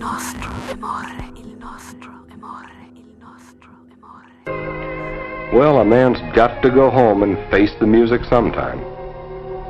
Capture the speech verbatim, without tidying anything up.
nostro amore, il nostro amore, il nostro amore. Well, a man's got to go home and face the music sometime.